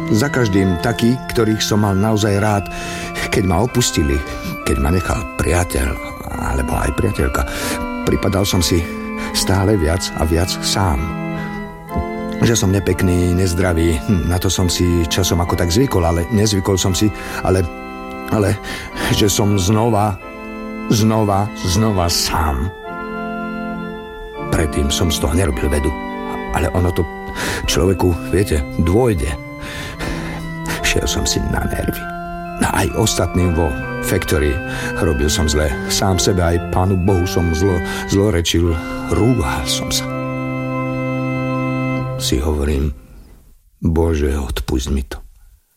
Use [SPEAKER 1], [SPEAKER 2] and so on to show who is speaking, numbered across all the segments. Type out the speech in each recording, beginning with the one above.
[SPEAKER 1] za každým takí, ktorých som mal naozaj rád, keď ma opustili, keď ma nechal priateľ alebo aj priateľka. Pripadal som si stále viac a viac sám. Že som nepekný, nezdravý, na to som si časom ako tak zvykol, ale nezvykol som si, ale že som znova sám. Predtým som z toho nerobil vedu, ale ono to človeku, viete, dôjde. Šiel som si na nervy. A aj ostatným vo Factory robil som zle. Sám sebe aj Pánu Bohu som zlorečil. Rúhal som sa. Si hovorím, Bože, odpusť mi to.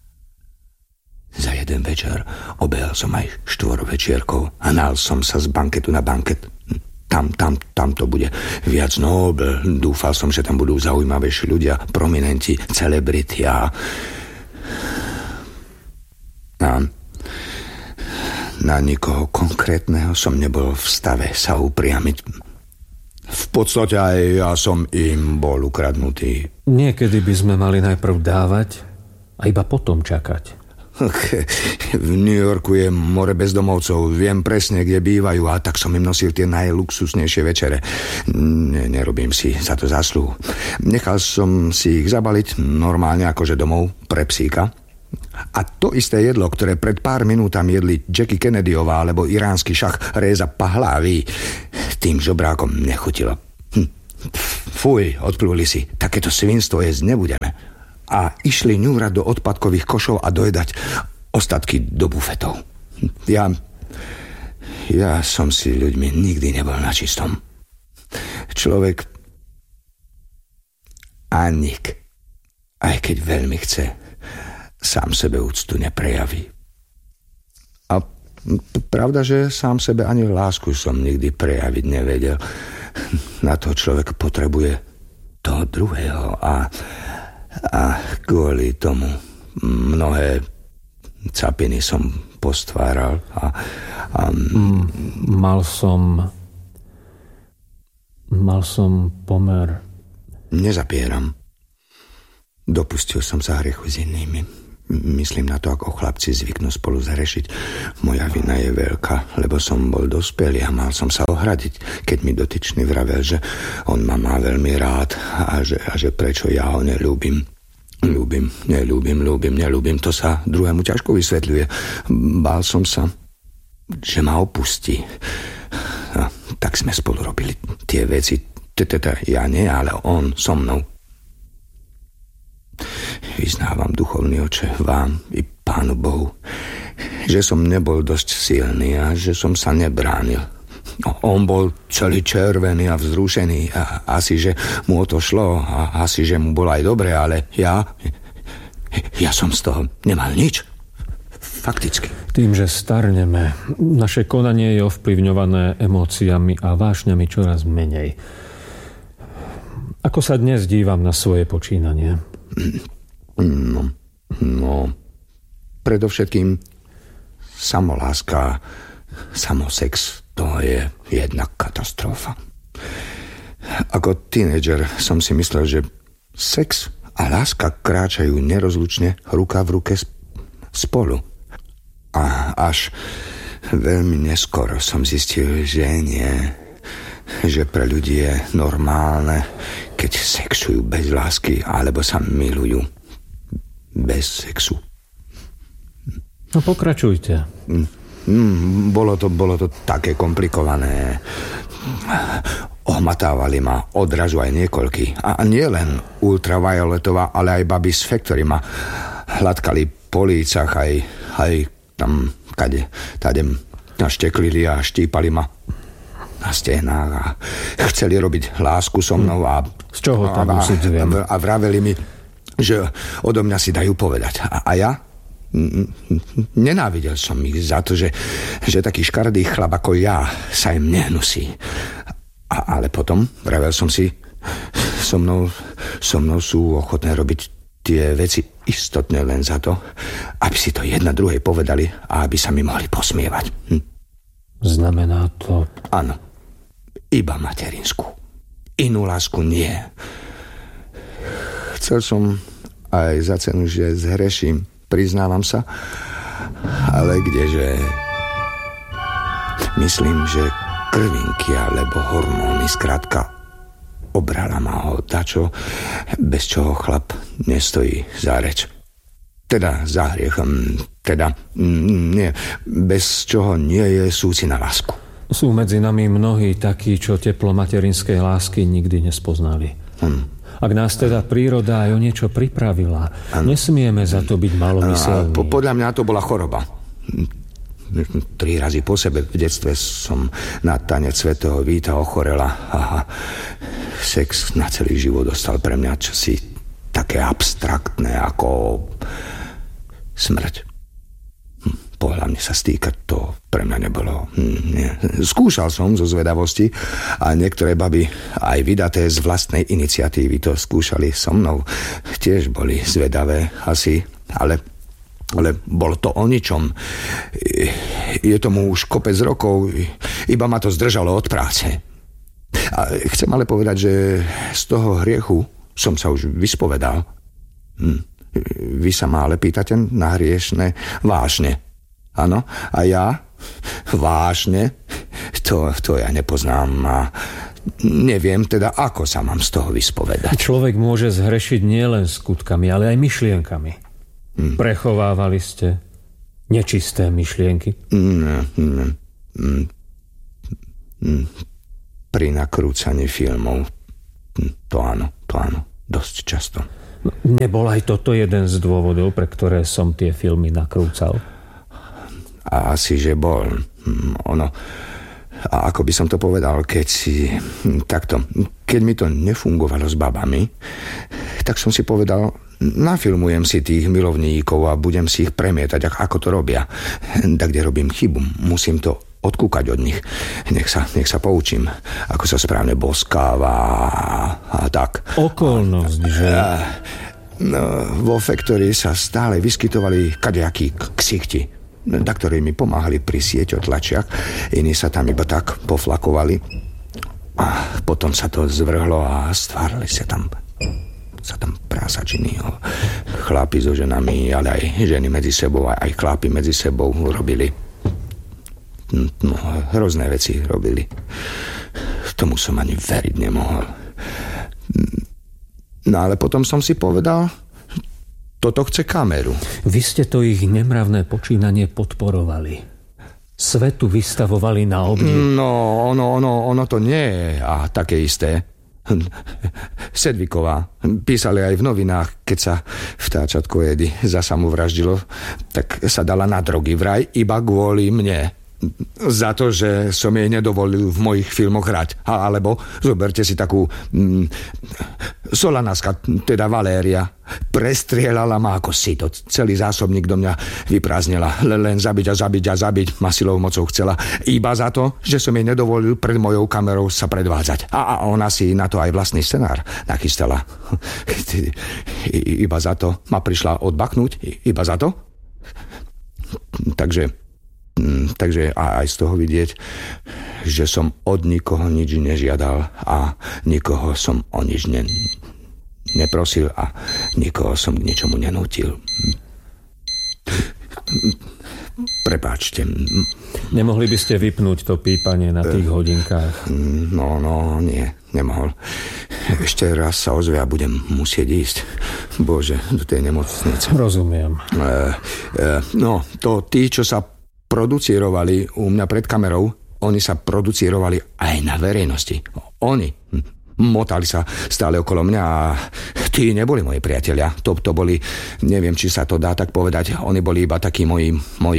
[SPEAKER 1] Za jeden večer obehal som aj 4 večierkov a nal som sa z banketu na banket. Tam to bude viac nobel. Dúfal som, že tam budú zaujímavejší ľudia, prominenti, celebrity a na nikoho konkrétneho som nebol v stave sa upriamiť. V podstate aj ja som im bol ukradnutý.
[SPEAKER 2] Niekedy by sme mali najprv dávať a iba potom čakať.
[SPEAKER 1] V New Yorku je more bezdomovcov, viem presne, kde bývajú, a tak som im nosil tie najluxusnejšie večere. Nerobím si za to zásluhu. Nechal som si ich zabaliť normálne akože domov pre psíka. A to isté jedlo, ktoré pred pár minútami jedli Jackie Kennedyová alebo iránsky šach Reza Pahlaví, tým žobrákom nechutilo. Fuj, odpluli si, takéto svinstvo jesť nebudeme. A išli ňúrať do odpadkových košov a dojedať ostatky do bufetov. Ja som si ľuďmi nikdy nebol na čistom. Človek Anik, aj keď veľmi chce, sám sebe úctu neprejaví. A pravda, že sám sebe ani lásku som nikdy prejaviť nevedel. Na to človek potrebuje toho druhého a kvôli tomu mnohé capiny som postváral
[SPEAKER 2] Mal som pomer.
[SPEAKER 1] Nezapieram. Dopustil som sa hriechu s inými. Myslím na to, ako chlapci zvyknú spolu zhrešiť. Moja vina je veľká, lebo som bol dospelý a mal som sa ohradiť, keď mi dotyčný vravel, že on ma má veľmi rád a že prečo ja ho neľúbim. Neľúbim. To sa druhému ťažko vysvetľuje. Bál som sa, že ma opustí. A tak sme spolu robili tie veci. Ja nie, ale on so mnou. Vyznávam, duchovný oče, vám i Pánu Bohu, že som nebol dosť silný a že som sa nebránil. On bol celý červený a vzrušený a asi, že mu o to šlo a asi, že mu bolo aj dobre, ale ja som z toho nemal nič. Fakticky.
[SPEAKER 2] Tým, že starneme, naše konanie je ovplyvňované emóciami a vášňami čoraz menej. Ako sa dnes dívam na svoje počínanie?
[SPEAKER 1] No, predovšetkým samoláska, samosex, to je jedna katastrofa. Ako tínedžer som si myslel, že sex a láska kráčajú nerozlučne ruka v ruke spolu. A až veľmi neskoro som zistil, že nie. Že pre ľudí je normálne, keď sexujú bez lásky, alebo sa milujú bez sexu.
[SPEAKER 2] No pokračujte.
[SPEAKER 1] Bolo to také komplikované. Ohmatávali ma odrazu aj niekoľky. A nie len ultravioletová, ale aj baby z Factory ma hladkali po lícach, aj tam, tade našteklili a štípali ma na stehnách a chceli robiť lásku so mnou a
[SPEAKER 2] z čoho tam usudzujem?
[SPEAKER 1] A vraveli mi, že odo mňa si dajú povedať. A ja? Nenávidel som ich za to, že taký škaredý chlap ako ja sa im nehnusí. Ale potom, vravel som si, so mnou sú ochotné robiť tie veci istotne len za to, aby si to jedna druhej povedali a aby sa mi mohli posmievať.
[SPEAKER 2] Znamená to...
[SPEAKER 1] Áno, iba materinskú. Inú lásku nie. Chcel som, Aj za cenu, že zhreším, priznávam sa. Ale kdeže... Myslím, že krvinky alebo hormóny, skrátka, obrala ma ho dačo, bez čoho chlap nestojí za reč. Teda za hriech, nie, bez čoho nie je súci na lásku.
[SPEAKER 2] Sú medzi nami mnohí takí, čo teplo materinskej lásky nikdy nespoznali. Ak nás teda príroda aj o niečo pripravila, nesmieme za to byť malomyselní.
[SPEAKER 1] Podľa mňa to bola choroba. 3 razy po sebe v detstve som na tanec svätého Víta ochorela a sex na celý život dostal pre mňa čosi také abstraktné ako smrť. Pohľadne sa stýkať, to pre mňa nebolo. Nie. Skúšal som zo zvedavosti a niektoré baby aj vydaté z vlastnej iniciatívy to skúšali so mnou. Tiež boli zvedavé asi, ale bolo to o ničom. Je tomu už kopec rokov, iba ma to zdržalo od práce. A chcem ale povedať, že z toho hriechu som sa už vyspovedal. Vy sa ma ale pýtate na hriešne vážne. Áno, a ja vážne, to ja nepoznám a neviem teda, ako sa mám z toho vyspovedať.
[SPEAKER 2] Človek môže zhrešiť nielen skutkami, ale aj myšlienkami. Prechovávali ste nečisté myšlienky?
[SPEAKER 1] Pri nakrúcaní filmov to áno, dosť často.
[SPEAKER 2] Nebol aj toto jeden z dôvodov, pre ktoré som tie filmy nakrúcal?
[SPEAKER 1] A asi, že bol. A ako by som to povedal, keď mi to nefungovalo s babami, tak som si povedal, nafilmujem si tých milovníkov a budem si ich premietať, ako to robia. Tak, kde robím chybu, musím to odkúkať od nich. Nech sa poučím, ako sa správne boskáva a tak.
[SPEAKER 2] Okolnosť, že?
[SPEAKER 1] Vo Factory sa stále vyskytovali kadejakí ksichti, ktorí mi pomáhali pri sieťotlačiach. Iní sa tam iba tak poflakovali. A potom sa to zvrhlo a stvárali sa tam prásačiny. Chlapi so ženami, ale aj ženy medzi sebou, aj chlapi medzi sebou robili hrozné veci robili. Tomu som ani veriť nemohol. No ale potom som si povedal, toto chce kameru.
[SPEAKER 2] Vy ste to ich nemravné počínanie podporovali. Svetu vystavovali na obdiv.
[SPEAKER 1] No, ono to nie je také isté. Sedviková písali aj v novinách, keď sa vtáčatko Edy za samovraždilo, tak sa dala na drogy vraj iba kvôli mne. Za to, že som jej nedovolil v mojich filmoch hrať. Alebo zoberte si takú Solanaska, teda Valéria. Prestrieľala ma ako sito. Celý zásobník do mňa vyprázdnila. Len zabiť ma silou mocou chcela. Iba za to, že som jej nedovolil pred mojou kamerou sa predvádzať. A ona si na to aj vlastný scenár nachystala. Iba za to ma prišla odbaknúť. Iba za to. Takže aj z toho vidieť, že som od nikoho nič nežiadal a nikoho som o nič neprosil a nikoho som k ničomu nenútil. Prepáčte.
[SPEAKER 2] Nemohli by ste vypnúť to pípanie na tých hodinkách?
[SPEAKER 1] No, nie, nemohol. Ešte raz sa ozve a budem musieť ísť. Bože, do tej nemocnice.
[SPEAKER 2] Rozumiem.
[SPEAKER 1] Tí, čo sa producírovali u mňa pred kamerou, oni sa producírovali aj na verejnosti. Oni motali sa stále okolo mňa a tí neboli moji priatelia. To boli, neviem, či sa to dá tak povedať, oni boli iba takí moji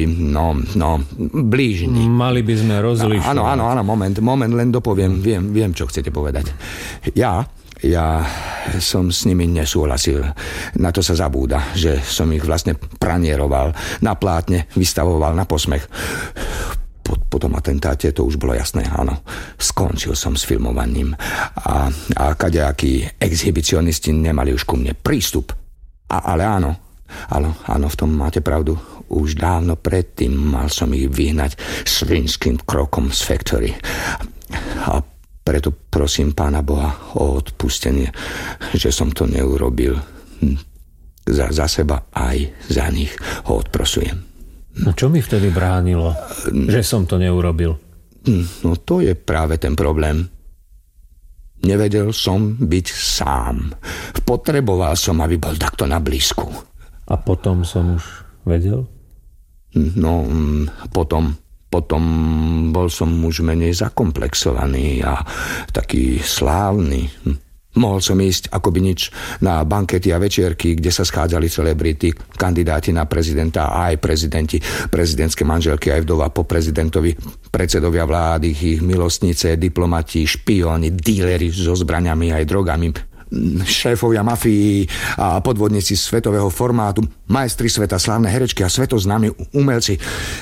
[SPEAKER 1] blížni.
[SPEAKER 2] Mali by sme rozlišovať.
[SPEAKER 1] Áno, moment, len dopoviem, viem, čo chcete povedať. Ja som s nimi nesúhlasil. Na to sa zabúda, že som ich vlastne pranieroval, na plátne vystavoval na posmech. Po tom atentáte to už bolo jasné, áno. Skončil som s filmovaním a kadejakí exhibicionisti nemali už ku mne prístup. Ale áno, v tom máte pravdu. Už dávno predtým mal som ich vyhnať svinským krokom z Factory. A preto prosím Pána Boha o odpustenie, že som to neurobil. Za seba aj za nich ho odprosujem.
[SPEAKER 2] No čo mi vtedy bránilo, že som to neurobil?
[SPEAKER 1] No to je práve ten problém. Nevedel som byť sám. Potreboval som, aby bol takto na blízku.
[SPEAKER 2] A potom som už vedel?
[SPEAKER 1] No, potom bol som už menej zakomplexovaný a taký slávny. Mohol som ísť akoby nič na bankety a večierky, kde sa schádzali celebrity, kandidáti na prezidenta a aj prezidenti, prezidentské manželky aj vdova po prezidentovi, predsedovia vlády, ich milostnice, diplomati, špióni, díleri so zbraňami aj drogami, šéfovia mafii a podvodníci svetového formátu, majstri sveta, slávne herečky a svetoznámi umelci.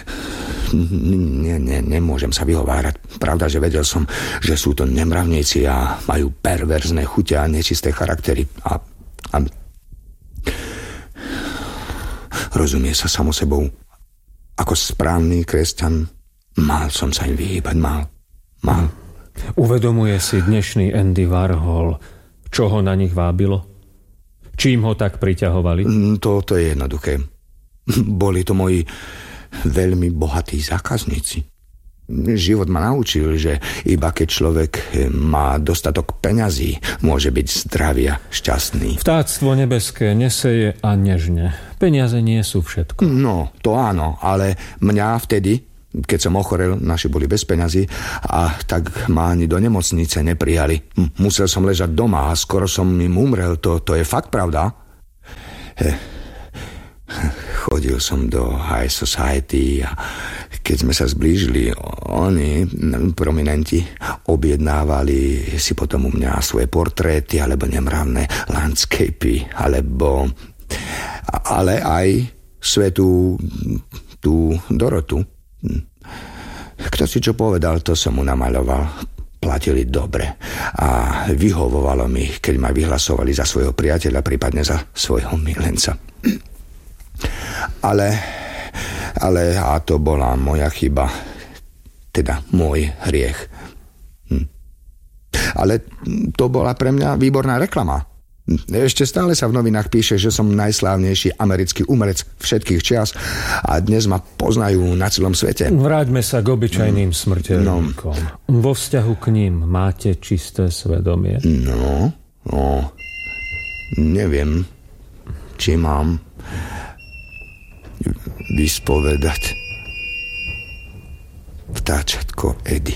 [SPEAKER 1] Nemôžem sa vyhovárať. Pravda, že vedel som, že sú to nemravníci a majú perverzné chute a nečisté charaktery. A rozumie sa samo sebou. Ako správny kresťan mal som sa im vyhýbať. Mal.
[SPEAKER 2] Uvedomuje si dnešný Andy Warhol, čo ho na nich vábilo? Čím ho tak priťahovali?
[SPEAKER 1] To je jednoduché. Boli to moji veľmi bohatí zákazníci. Život ma naučil, že iba keď človek má dostatok peňazí, môže byť zdravý a šťastný.
[SPEAKER 2] Vtáctvo nebeské neseje a nežne. Peniaze nie sú všetko.
[SPEAKER 1] No, to áno, ale mňa vtedy, keď som ochorel, naši boli bez peňazí a tak ma ani do nemocnice neprijali. Musel som ležať doma a skoro som im umrel. To je fakt pravda? Chodil som do High Society a keď sme sa zblížili, oni, prominenti, objednávali si potom u mňa svoje portréty alebo nemravné landscapy, ale aj svetú tú Dorotu. Kto si čo povedal, to som mu namaľoval. Platili dobre a vyhovovalo mi, keď ma vyhlasovali za svojho priateľa, prípadne za svojho milenca. Ale a to bola moja chyba, teda môj hriech. Ale to bola pre mňa výborná reklama. Ešte stále sa v novinách píše, že som najslávnejší americký umelec všetkých čias a dnes ma poznajú na celom svete.
[SPEAKER 2] Vráťme sa k obyčajným smrteľníkom. Vo vzťahu k ním máte čisté svedomie?
[SPEAKER 1] No, neviem, či mám vyspovedať. Vtáčatko Edy.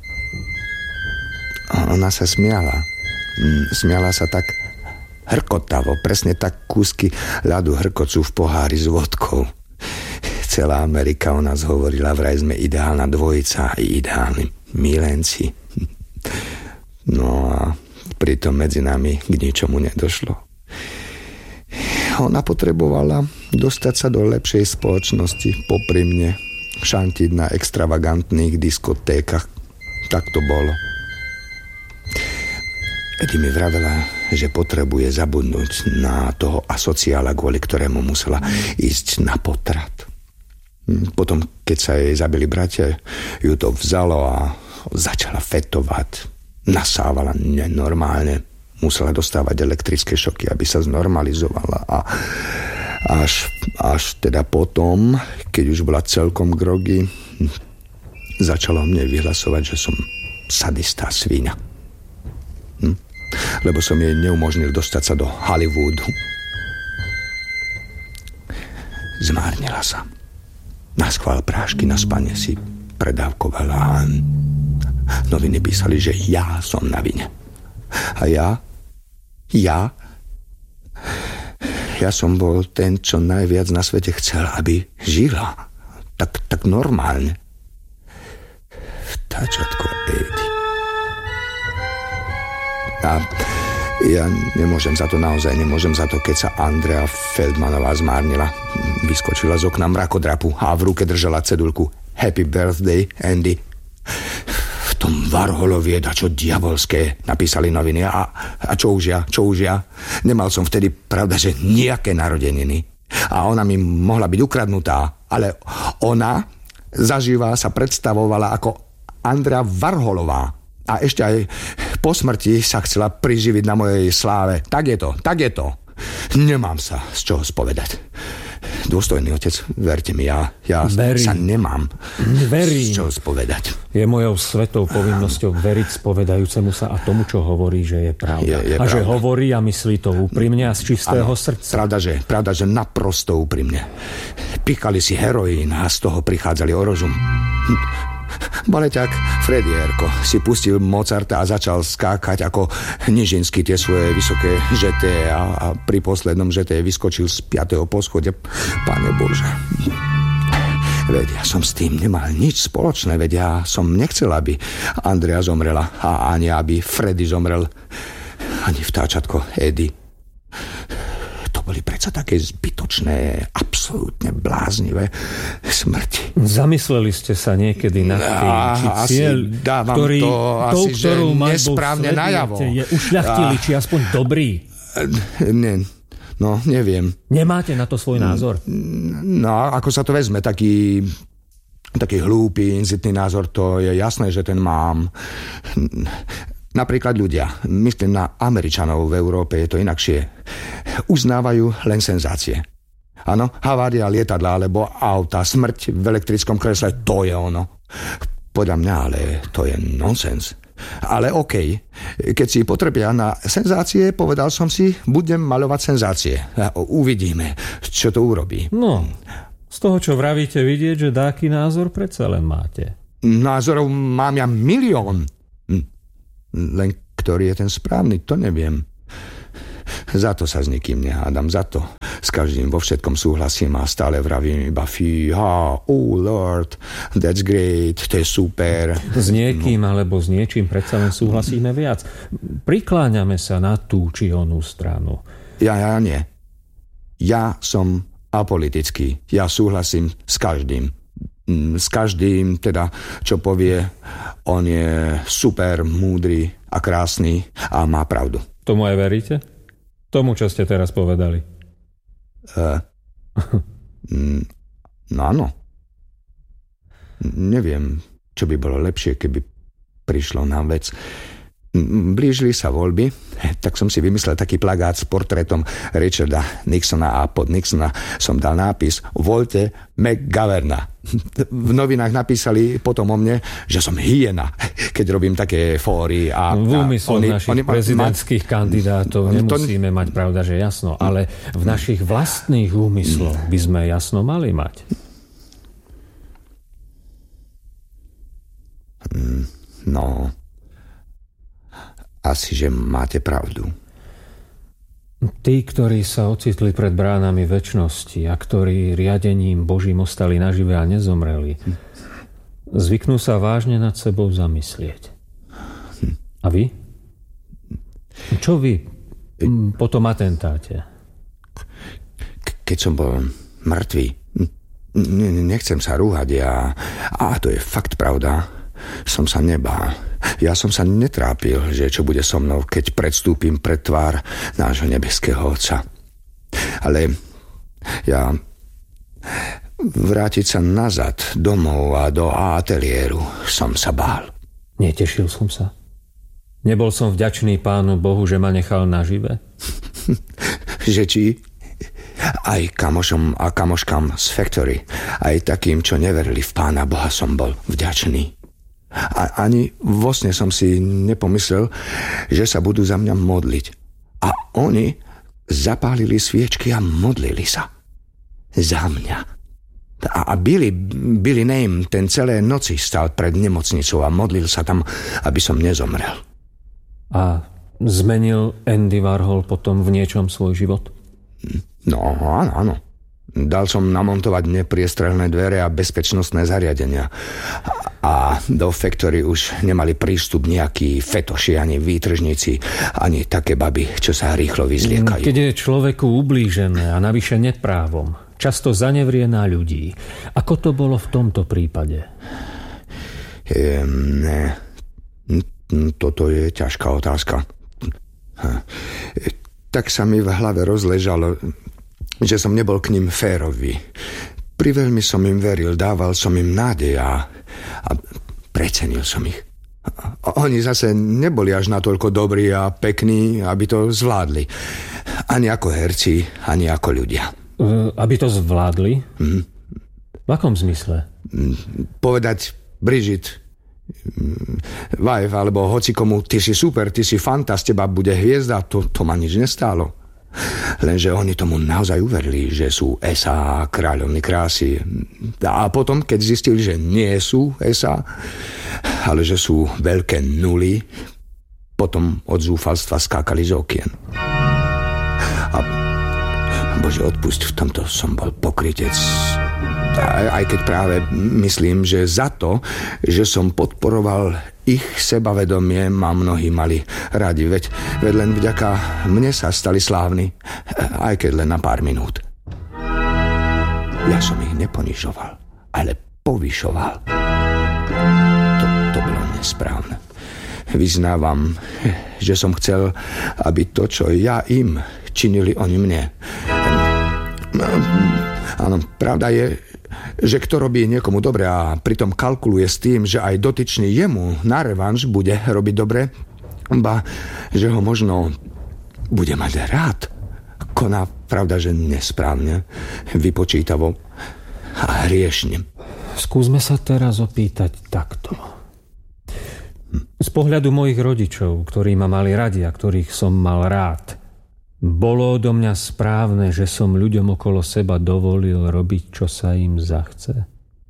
[SPEAKER 1] Ona sa smiala. Smiala sa tak hrkotavo, presne tak kúsky ľadu hrkocú v pohári s vodkou. Celá Amerika o nás hovorila, vraj sme ideálna dvojica a ideálni milenci. No a pritom medzi nami k ničomu nedošlo. Ona potrebovala dostať sa do lepšej spoločnosti, popri mne šantiť na extravagantných diskotékach. Tak to bolo. Edy mi vravela, že potrebuje zabudnúť na toho asociála, kvôli ktorému musela ísť na potrat. Potom, keď sa jej zabili bratia, ju to vzalo a začala fetovať. Nasávala nenormálne. Musela dostávať elektrické šoky, aby sa znormalizovala a až teda potom, keď už bola celkom grogy, začala mne vyhlasovať, že som sadistá svíňa. Lebo som jej neumožnil dostať sa do Hollywoodu. Zmárnila sa. Naschvál prášky na spanie si predávkovala a noviny písali, že ja som na vine. A ja som bol ten, čo najviac na svete chcel, aby žila. Tak normálne. Vtáčatko Edy. A ja nemôžem za to, naozaj nemôžem za to, keď sa Andrea Feldmanová zmárnila. Vyskočila z okna mrakodrapu a v ruke držala cedulku Happy birthday, Andy. V tom Warholovi je dačo diabolské, napísali noviny. A čo už ja? Nemal som vtedy, pravda, že nejaké narodeniny. A ona mi mohla byť ukradnutá. Ale ona zaživa sa predstavovala ako Andrea Warholová. A ešte aj po smrti sa chcela priživiť na mojej sláve. Tak je to. Nemám sa z čoho spovedať. Dôstojný otec, verte mi, ja sa nemám z čoho spovedať.
[SPEAKER 2] Je mojou svetou povinnosťou veriť spovedajúcemu sa a tomu, čo hovorí, že je pravda.
[SPEAKER 1] Je
[SPEAKER 2] a
[SPEAKER 1] pravda.
[SPEAKER 2] Že hovorí a myslí to úprimne a z čistého srdca.
[SPEAKER 1] Pravda, že naprosto úprimne. Píchali si heroín a z toho prichádzali o rozum. Baleťák Freddy Erko si pustil Mozarta a začal skákať ako Nižinský tie svoje vysoké žeté a pri poslednom žeté vyskočil z 5. poschodia. Pane Bože. Veď ja som s tým nemal nič spoločné, veď ja som nechcel, aby Andrea zomrela a ani aby Freddy zomrel, ani vtáčatko Eddie. To boli predsa také zbytočné, absolútne bláznivé smrti.
[SPEAKER 2] Zamysleli ste sa niekedy nad tým, či cieľ, ktorú
[SPEAKER 1] nesprávne najavo,
[SPEAKER 2] je ušľachtilý, či aspoň dobrý?
[SPEAKER 1] Neviem.
[SPEAKER 2] Nemáte na to svoj názor?
[SPEAKER 1] No, ako sa to vezme, taký hlúpy, incitný názor, to je jasné, že ten mám. Napríklad ľudia, myslím na Američanov v Európe, je to inakšie, uznávajú len senzácie. Áno, havária lietadla alebo auta, smrť v elektrickom kresle, to je ono. Podľa mňa, ale to je nonsens. Ale okej, keď si potrebia na senzácie, povedal som si, budem maľovať senzácie. Uvidíme, čo to urobí.
[SPEAKER 2] No, z toho, čo vravíte, vidieť, že dáky názor predsa len máte.
[SPEAKER 1] Názorov mám ja milión. Len ktorý je ten správny, to neviem. Za to sa s nikým nehádam, za to s každým vo všetkom súhlasím a stále vravím iba fíha, oh Lord, that's great, to je super.
[SPEAKER 2] S niekým alebo s niečím predsa len súhlasíme viac. Prikláňame sa na tú či onú stranu.
[SPEAKER 1] Ja nie. Ja som apolitický. Ja súhlasím s každým. S každým, teda, čo povie, on je super, múdry a krásny a má pravdu.
[SPEAKER 2] Tomu aj veríte? Tomu, čo ste teraz povedali?
[SPEAKER 1] No áno. Neviem, čo by bolo lepšie, keby prišlo na vec. Blížili sa voľby, tak som si vymyslel taký plagát s portrétom Richarda Nixona a pod Nixona som dal nápis Voľte McGoverna. V novinách napísali potom o mne, že som hyena, keď robím také fóry.
[SPEAKER 2] V úmysle našich prezidentských kandidátov nemusíme mať, pravda, že jasno, ale v našich vlastných úmysloch by sme jasno mali mať.
[SPEAKER 1] No... Asi, že máte pravdu.
[SPEAKER 2] Tí, ktorí sa ocitli pred bránami večnosti a ktorí riadením Božím ostali nažive a nezomreli, zvyknú sa vážne nad sebou zamyslieť. A vy? Čo vy po tom atentáte?
[SPEAKER 1] Keď som bol mŕtvý, nechcem sa rúhať, a to je fakt pravda, som sa nebál. Ja som sa netrápil, že čo bude so mnou, keď predstúpim pred tvár nášho nebeského Otca. Ale ja vrátiť sa nazad domov a do ateliéru som sa bál.
[SPEAKER 2] Netešil som sa. Nebol som vďačný Pánu Bohu, že ma nechal nažive?
[SPEAKER 1] Že či? Aj kamošom a kamoškám z Factory, aj takým, čo neverili v Pána Boha, som bol vďačný. A ani vo sne som si nepomyslel, že sa budú za mňa modliť. A oni zapálili sviečky a modlili sa. Za mňa. A Billy Name ten celé noci stál pred nemocnicou a modlil sa tam, aby som nezomrel.
[SPEAKER 2] A zmenil Andy Warhol potom v niečom svoj život?
[SPEAKER 1] No, áno. Dal som namontovať nepriestrelné dvere a bezpečnostné zariadenia. A do Factory už nemali prístup nejakí fetoši, ani výtržníci, ani také baby, čo sa rýchlo vyzliekajú.
[SPEAKER 2] Keď je človeku ublížené a navyše neprávom, často zanevrie na ľudí. Ako to bolo v tomto prípade?
[SPEAKER 1] Toto je ťažká otázka. Tak sa mi v hlave rozležalo, že som nebol k ním férový. Priveľmi som im veril, dával som im nádej a precenil som ich. Oni zase neboli až natoľko dobrí a pekní, aby to zvládli. Ani ako herci, ani ako ľudia.
[SPEAKER 2] Aby to zvládli? V akom zmysle?
[SPEAKER 1] Povedať Bridget, wife, alebo hocikomu, ty si super, ty si fanta, z teba bude hviezda, to ma nič nestálo. Lenže oni tomu naozaj uverili, že sú SA, kráľovny krásy. A potom, keď zistili, že nie sú SA, ale že sú veľké nuly, potom od zúfalstva skákali z okien. A Bože, odpusť, v tomto som bol pokrytec. Aj keď práve myslím, že za to, že som podporoval ich sebavedomie, ma mnohí mali radi. Veď len vďaka mne sa stali slávni, aj keď len na pár minút. Ja som ich neponižoval, ale povyšoval. To bolo nesprávne. Vyznávam, že som chcel, aby to, čo ja im, činili oni mne. Áno, pravda je, že kto robí niekomu dobre a pritom kalkuluje s tým, že aj dotyčný jemu na revanš bude robiť dobre, ba že ho možno bude mať rád, koná, pravda, že nesprávne, vypočítavo a hriešne.
[SPEAKER 2] Skúsme sa teraz opýtať takto. Z pohľadu mojich rodičov, ktorí ma mali radi a ktorých som mal rád, bolo odo mňa správne, že som ľuďom okolo seba dovolil robiť, čo sa im zachce?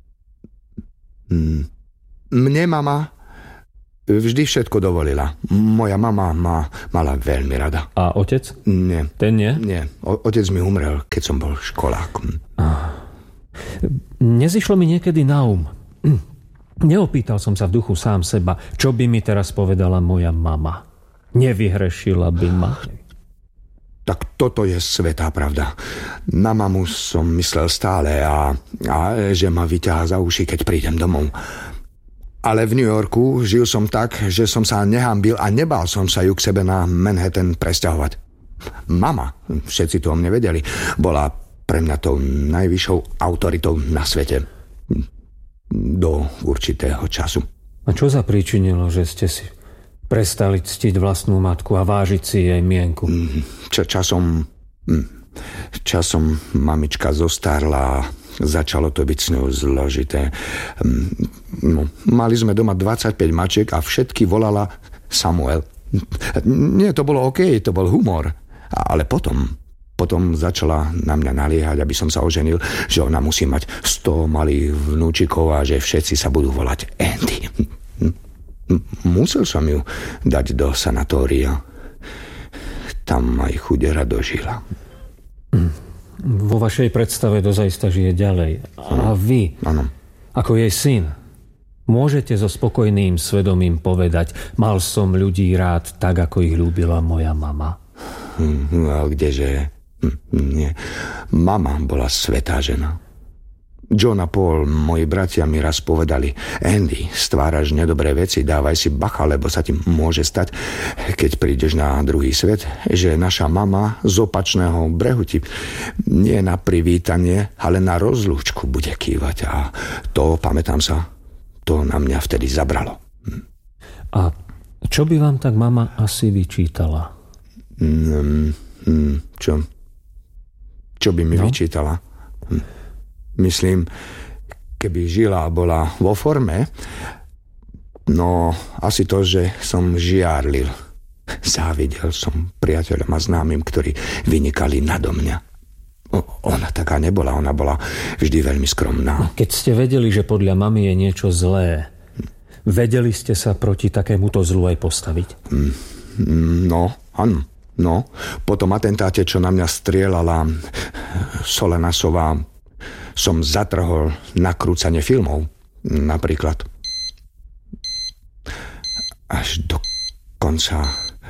[SPEAKER 1] Mne mama vždy všetko dovolila. Moja mama ma mala veľmi rada.
[SPEAKER 2] A otec?
[SPEAKER 1] Nie.
[SPEAKER 2] Ten nie?
[SPEAKER 1] Nie. Otec mi umrel, keď som bol školák.
[SPEAKER 2] Nezišlo mi niekedy na Neopýtal som sa v duchu sám seba, čo by mi teraz povedala moja mama. Nevyhrešila by ma.
[SPEAKER 1] Tak toto je svätá pravda. Na mamu som myslel stále a že ma vyťahá za uši, keď prídem domov. Ale v New Yorku žil som tak, že som sa nehambil a nebál som sa ju k sebe na Manhattan presťahovať. Mama, všetci to o mne vedeli, bola pre mňa tou najvyššou autoritou na svete. Do určitého času.
[SPEAKER 2] A čo zapríčinilo, že ste si prestali ctiť vlastnú matku a vážiť si jej mienku?
[SPEAKER 1] Časom mamička zostarla, začalo to byť s ňou zložité. Mali sme doma 25 mačiek a všetky volala Samuel. Nie, to bolo OK, to bol humor. Ale potom začala na mňa naliehať, aby som sa oženil, že ona musí mať 100 malých vnúčikov a že všetci sa budú volať Andy. Musel som ju dať do sanatória. Tam aj chudera dožila.
[SPEAKER 2] Vo vašej predstave dozajista žije ďalej. A vy, ako jej syn, môžete so spokojným svedomím povedať, mal som ľudí rád tak, ako ich ľúbila moja mama.
[SPEAKER 1] A kdeže? Nie. Mama bola svätá žena. John a Paul, moji bratia, mi raz povedali: Andy, stváraš nedobré veci, dávaj si bacha, lebo sa ti môže stať, keď prídeš na druhý svet, že naša mama z opačného brehu ti nie na privítanie, ale na rozlúčku bude kývať. A to, pamätám sa, to na mňa vtedy zabralo.
[SPEAKER 2] A čo by vám tak mama asi vyčítala? Čo by mi vyčítala? Myslím, keby žila a bola vo forme, no asi to, že som žiarlil. Závidel som priateľom a známym, ktorí vynikali nado mňa. Ona taká nebola, ona bola vždy veľmi skromná. Keď ste vedeli, že podľa mami je niečo zlé, vedeli ste sa proti takémuto zlu aj postaviť? Áno. No, po tom atentáte, čo na mňa strieľala Solenasová, som zatrhol nakrúcanie filmov, napríklad. Až do konca.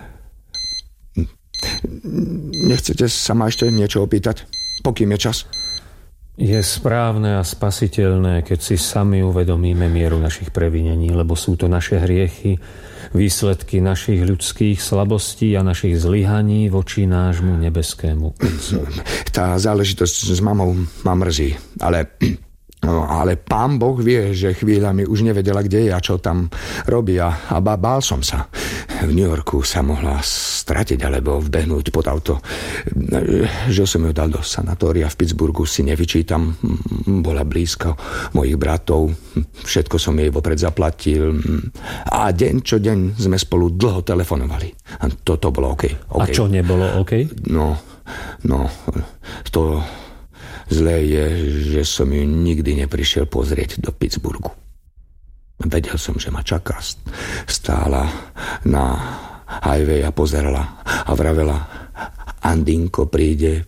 [SPEAKER 2] Nechcete sa ma ešte niečo opýtať, pokým je čas? Je správne a spasiteľné, keď si sami uvedomíme mieru našich previnení, lebo sú to naše hriechy, výsledky našich ľudských slabostí a našich zlyhaní voči nášmu nebeskému Otcovi. Tá záležitosť s mamou ma mrzí, ale
[SPEAKER 1] No, ale pán Boh vie, že chvíľami už nevedela, kde je a čo tam robí a bál som sa. V New Yorku sa mohla stratiť alebo vbehnúť pod auto. Že som ju dal do sanatória v Pittsburghu, si nevyčítam. Bola blízko mojich bratov. Všetko som jej vopred zaplatil. A deň čo deň sme spolu dlho telefonovali. A toto bolo OK.
[SPEAKER 2] A čo nebolo OK?
[SPEAKER 1] No, to... Zlé je, že som ju nikdy neprišiel pozrieť do Pittsburghu. Vedel som, že ma čaká. Stála na highway a pozerala a vravela: Andinko príde,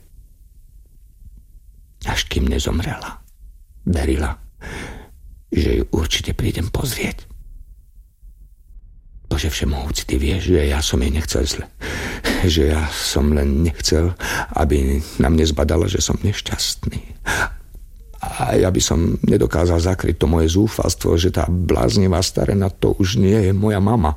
[SPEAKER 1] až kým nezomrela. Verila, že ju určite prídem pozrieť. Bože všemohúci, ty vieš, že ja som jej nechcel zle. Že ja som len nechcel, aby na mne zbadala, že som nešťastný. A ja by som nedokázal zakryť to moje zúfalstvo, že tá bláznivá starena to už nie je moja mama.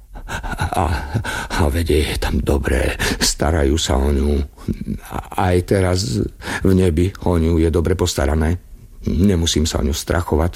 [SPEAKER 1] A vedie je tam dobré, starajú sa o ňu. Aj teraz v nebi o ňu je dobre postarané. Nemusím sa o ňu strachovať.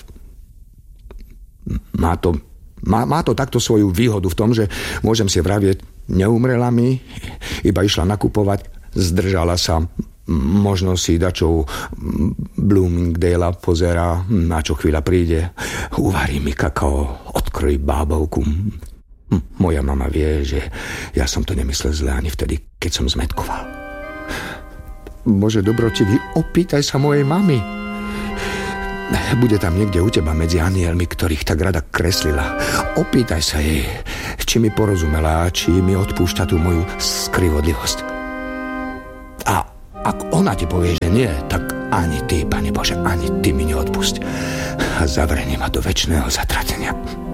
[SPEAKER 1] Má to takto svoju výhodu v tom, že môžem si vravieť, neumrela mi, iba išla nakupovať, zdržala sa, možno si dačou Bloomingdale pozerá, na čo chvíľa príde, uvarí mi kakao, odkrojí bábovku. Moja mama vie, že ja som to nemyslel zle ani vtedy, keď som zmätkoval. Bože dobrotivý, opýtaj sa mojej mamy. Bude tam niekde u teba medzi anielmi, ktorých tak rada kreslila. Opýtaj sa jej, či mi porozumela, či mi odpúšťa tú moju skrivodlivosť. A ak ona ti povie, že nie, tak ani ty, Pane Bože, ani ty mi neodpúšť. A zavreni ma do večného zatratenia.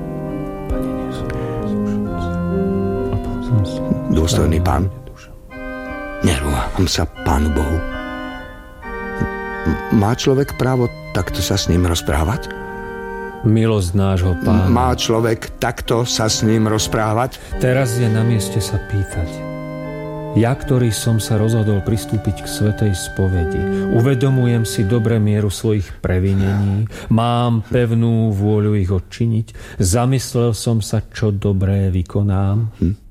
[SPEAKER 1] Dôstojný Pán, nerúham sa Pánu Bohu. Má človek právo takto sa s ním rozprávať?
[SPEAKER 2] Milosť nášho Pána.
[SPEAKER 1] Má človek takto sa s ním rozprávať?
[SPEAKER 2] Teraz je na mieste sa pýtať. Ja, ktorý som sa rozhodol pristúpiť k svätej spovedi, uvedomujem si dobre mieru svojich previnení, mám pevnú vôľu ich odčiniť, zamyslel som sa, čo dobré vykonám.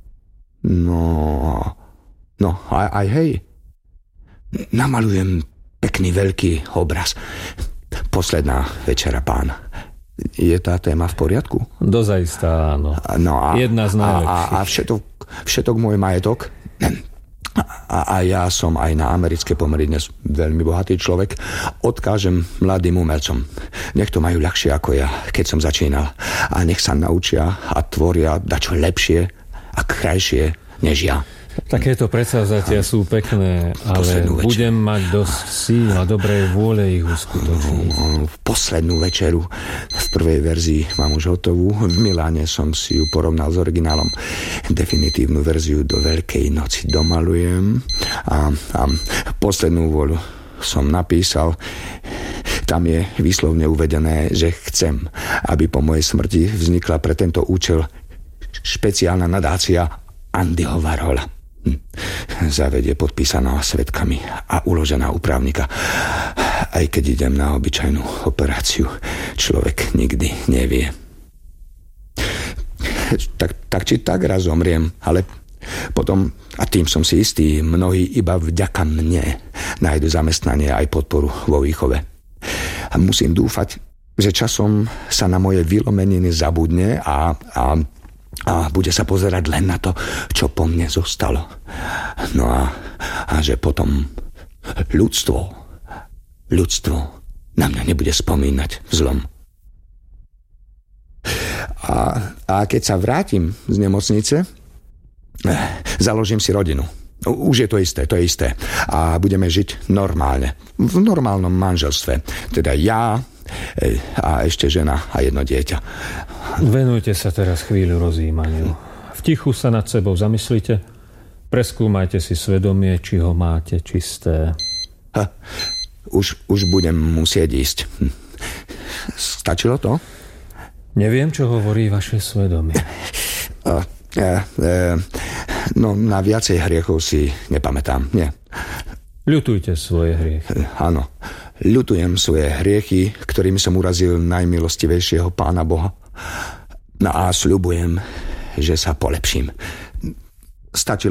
[SPEAKER 1] No, aj hej. Namalujem pekný veľký obraz. Posledná večera, Pán. Je tá téma v poriadku?
[SPEAKER 2] Dozajistá, áno. Jedna z najlepších.
[SPEAKER 1] A všetok môj majetok? A ja som aj na americké pomery dnes veľmi bohatý človek. Odkážem mladým umelcom. Nech to majú ľahšie ako ja, keď som začínal. A nech sa naučia a tvoria dačo lepšie a krajšie než ja.
[SPEAKER 2] Takéto predsavzatia sú pekné, ale budem mať dosť síl a dobrej vôle ich uskutočniť.
[SPEAKER 1] Poslednú večeru v prvej verzii mám už hotovú. V Miláne som si ju porovnal s originálom. Definitívnu verziu do Veľkej noci domalujem a poslednú vôľu som napísal. Tam je výslovne uvedené, že chcem, aby po mojej smrti vznikla pre tento účel špeciálna nadácia Andyho Warhola. Záveď je podpísaná svedkami a uložená u právnika. Aj keď idem na obyčajnú operáciu, človek nikdy nevie. Tak či tak raz zomriem, ale potom, a tým som si istý, mnohí iba vďaka mne nájdu zamestnanie aj podporu vo výchove. A musím dúfať, že časom sa na moje vylomeniny zabudne a bude sa pozerať len na to, čo po mne zostalo. No a že potom ľudstvo na mňa nebude spomínať v zlom. A keď sa vrátim z nemocnice, založím si rodinu. Už je to isté. A budeme žiť normálne. V normálnom manželstve. Teda ja a ešte žena a jedno dieťa.
[SPEAKER 2] Venujte sa teraz chvíľu rozjímaniu. V tichu sa nad sebou zamyslite, preskúmajte si svedomie, či ho máte čisté.
[SPEAKER 1] Už budem musieť ísť. Stačilo to?
[SPEAKER 2] Neviem, čo hovorí vaše svedomie.
[SPEAKER 1] No, na viacej hriechov si nepamätám, nie.
[SPEAKER 2] Ľutujte svoje hriechy.
[SPEAKER 1] Áno, Ľutujem svoje hriechy, ktorými som urazil najmilostivejšieho Pána Boha. No a sľubujem, že sa polepším. Stačilo